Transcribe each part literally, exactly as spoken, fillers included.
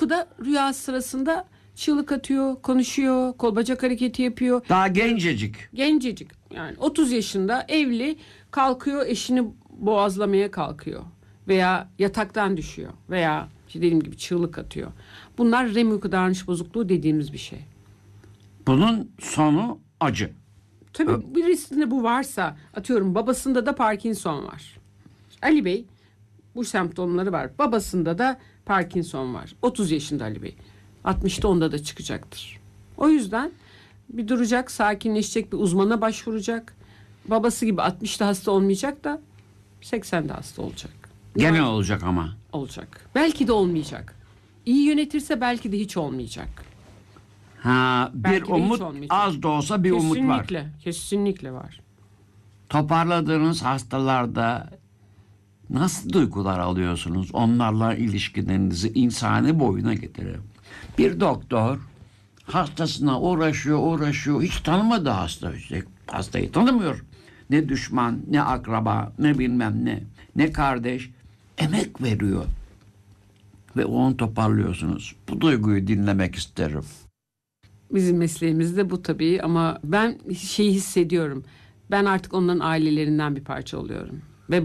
uykuda rüya sırasında çığlık atıyor, konuşuyor, kol bacak hareketi yapıyor. Daha gencecik. Gencecik yani otuz yaşında evli, kalkıyor eşini boğazlamaya kalkıyor. Veya yataktan düşüyor veya işte dediğim gibi çığlık atıyor. Bunlar REM uyku davranış bozukluğu dediğimiz bir şey. Bunun sonu acı. Tabii Ö- birisinde bu varsa, atıyorum babasında da Parkinson var. Ali Bey bu semptomları var. Babasında da Parkinson var. otuz yaşında Ali Bey. altmışta onda da çıkacaktır. O yüzden bir duracak, sakinleşecek, bir uzmana başvuracak. Babası gibi altmışta hasta olmayacak da seksende hasta olacak. Gene Yani olacak ama. olacak. Belki de olmayacak. İyi yönetirse belki de hiç olmayacak. Ha, bir Belki de hiç umut, olmayacak. az da olsa bir umut var. Kesinlikle, kesinlikle var. Toparladığınız hastalarda nasıl duygular alıyorsunuz? Onlarla ilişkilerinizi insani boyuna getirin. Bir doktor hastasına uğraşıyor, uğraşıyor. Hiç tanımadı hasta. İşte hastayı tanımıyor. Ne düşman, ne akraba, ne bilmem ne. Ne kardeş. Emek veriyor. Ve onu toparlıyorsunuz. Bu duyguyu dinlemek isterim. Bizim mesleğimizde bu tabii ama ben şeyi hissediyorum. Ben artık onların ailelerinden bir parça oluyorum. Ve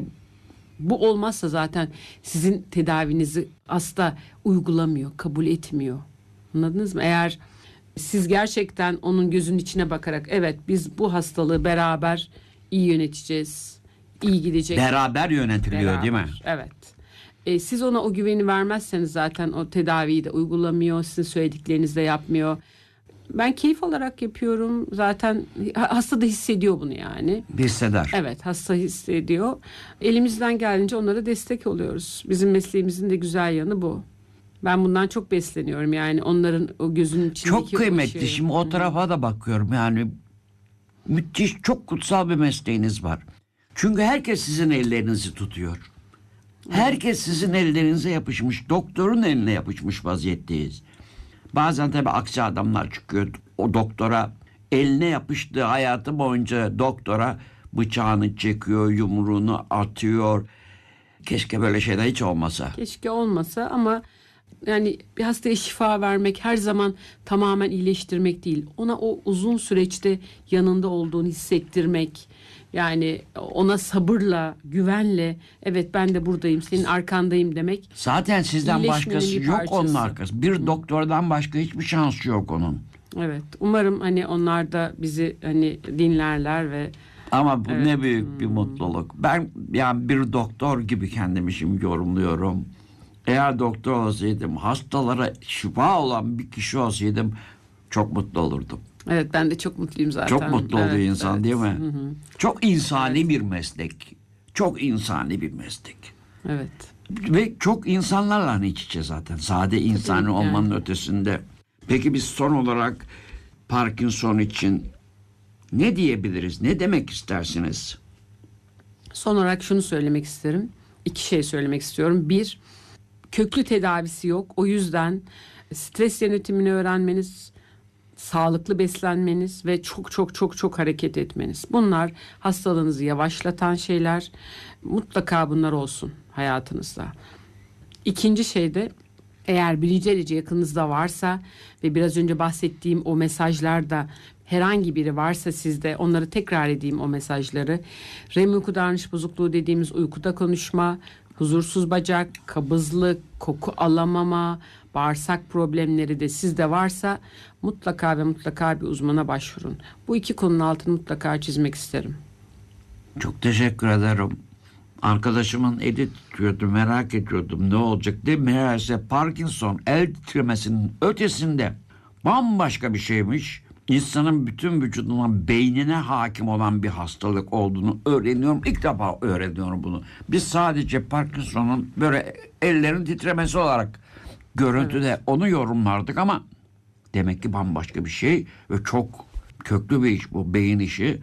bu olmazsa zaten sizin tedavinizi hasta uygulamıyor, kabul etmiyor. Anladınız mı? Eğer siz gerçekten onun gözünün içine bakarak evet biz bu hastalığı beraber iyi yöneteceğiz, iyi gidecek. Beraber yönetiliyor Beraber, değil mi? evet. E, siz ona o güveni vermezseniz zaten o tedaviyi de uygulamıyor, sizin söylediklerinizi de yapmıyor. Ben keyif alarak yapıyorum. Zaten hasta da hissediyor bunu yani. Hisseder. Evet, hasta hissediyor. Elimizden geldiğince onlara destek oluyoruz. Bizim mesleğimizin de güzel yanı bu. Ben bundan çok besleniyorum yani onların o gözünün içindeki Çok kıymetli. ışığı. Şimdi o tarafa da bakıyorum yani müthiş, çok kutsal bir mesleğiniz var. Çünkü herkes sizin ellerinizi tutuyor. Herkes sizin ellerinize yapışmış. Doktorun eline yapışmış vaziyetteyiz. Bazen tabii aksi adamlar çıkıyor. O doktora eline yapıştığı hayatı boyunca doktora bıçağını çekiyor, yumruğunu atıyor. Keşke böyle şeyler hiç olmasa. Keşke olmasa ama yani bir hastaya şifa vermek her zaman tamamen iyileştirmek değil. Ona o uzun süreçte yanında olduğunu hissettirmek. Yani ona sabırla, güvenle evet ben de buradayım, senin arkandayım demek. Zaten sizden İyileşmenin başkası bir yok parçası. onun arkası. Bir doktordan başka hiçbir şansı yok onun. Evet. Umarım hani onlar da bizi hani dinlerler ve Ama bu evet. ne büyük bir mutluluk. Ben yani bir doktor gibi kendimi şimdi yorumluyorum. Eğer doktor olsaydım, hastalara şifa olan bir kişi olsaydım çok mutlu olurdum. evet ben de çok mutluyum zaten. Çok mutlu oluyor evet, insan evet. değil mi? Hı hı. Çok insani bir meslek. Çok insani bir meslek. Evet. Ve çok insanlarla iç içe zaten. Sade insani Tabii, olmanın yani. ötesinde. Peki biz son olarak Parkinson için ne diyebiliriz? Ne demek istersiniz? Son olarak şunu söylemek isterim. İki şey söylemek istiyorum. Bir, köklü tedavisi yok. O yüzden stres yönetimini öğrenmeniz, sağlıklı beslenmeniz ve çok çok çok çok hareket etmeniz. Bunlar hastalığınızı yavaşlatan şeyler. Mutlaka bunlar olsun hayatınızda. İkinci şey de eğer birinci derece yakınınızda varsa ve biraz önce bahsettiğim o mesajlarda herhangi biri varsa sizde, onları tekrar edeyim o mesajları. REM uyku davranış bozukluğu dediğimiz uykuda konuşma, huzursuz bacak, kabızlık, koku alamama, bağırsak problemleri de sizde varsa mutlaka ve mutlaka bir uzmana başvurun. Bu iki konunun altını mutlaka çizmek isterim. Çok teşekkür ederim. Arkadaşımın eli titriyordu, merak ediyordum ne olacak diye. Meğerse Parkinson el titremesinin ötesinde bambaşka bir şeymiş. İnsanın bütün vücuduna, beynine hakim olan bir hastalık olduğunu öğreniyorum. İlk defa öğreniyorum bunu. Biz sadece Parkinson'un böyle ellerin titremesi olarak görüntüde evet. onu yorumlardık ama demek ki bambaşka bir şey ve çok köklü bir iş bu, beyin işi.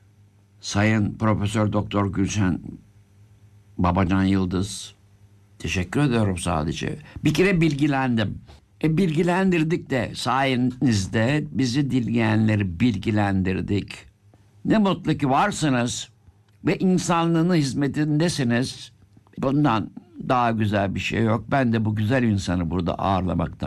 Sayın Profesör Doktor Gülşen Babacan Yıldız, teşekkür ediyorum sadece. Bir kere bilgilendim. E bilgilendirdik de sayenizde bizi dinleyenleri bilgilendirdik. Ne mutlu ki varsınız ve insanlığın hizmetindesiniz. Bundan daha güzel bir şey yok. Ben de bu güzel insanı burada ağırlamaktan